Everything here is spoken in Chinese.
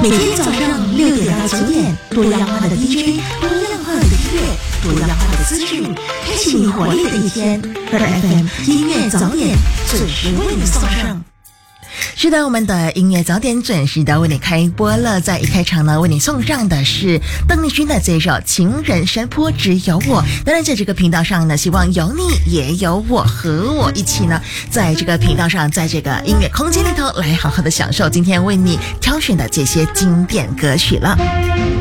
每天早上6点到9点，多样化的 DJ， 多样化的音乐，多样化的资讯，开启你活力的一天。而 FM 音乐早点准时为你送上。是的，我们的音乐早点准时的为你开播了。在一开场呢，为你送上的是邓丽君的这首《情人山坡只有我》。当然，在这个频道上呢，希望有你也有我，和我一起呢，在这个频道上，在这个音乐空间里头，来好好的享受今天为你挑选的这些经典歌曲了。